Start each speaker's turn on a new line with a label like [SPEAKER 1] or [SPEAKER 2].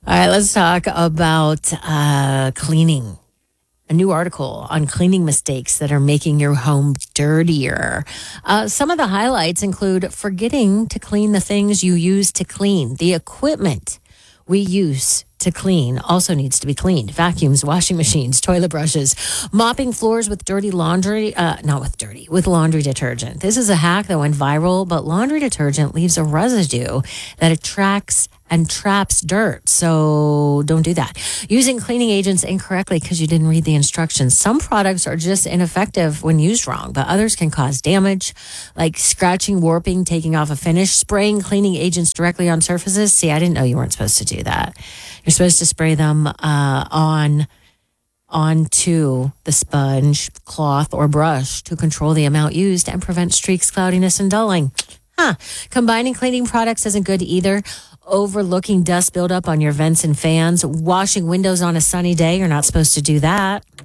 [SPEAKER 1] All right, let's talk about cleaning. A new article on cleaning mistakes that are making your home dirtier. Some of the highlights include forgetting to clean the things you use to clean. The equipment we use to clean also needs to be cleaned. Vacuums, washing machines, toilet brushes, mopping floors with dirty laundry, with laundry detergent. This is a hack that went viral, but laundry detergent leaves a residue that attracts and traps dirt. So don't do that. Using cleaning agents incorrectly because you didn't read the instructions. Some products are just ineffective when used wrong, but others can cause damage, like scratching, warping, taking off a finish, spraying cleaning agents directly on surfaces. See, I didn't know you weren't supposed to do that. You're supposed to spray them onto the sponge, cloth, or brush to control the amount used and prevent streaks, cloudiness, and dulling. Combining cleaning products isn't good either. Overlooking dust buildup on your vents and fans, washing windows on a sunny day, you're not supposed to do that.